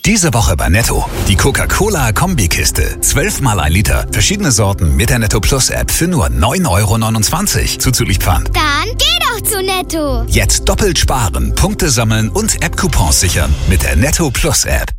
Diese Woche bei Netto. Die Coca-Cola-Kombikiste. 12 mal 1 Liter. Verschiedene Sorten mit der Netto Plus App für nur 9,29 € zuzüglich Pfand. Dann geh doch zu Netto. Jetzt doppelt sparen, Punkte sammeln und App-Coupons sichern mit der Netto Plus App.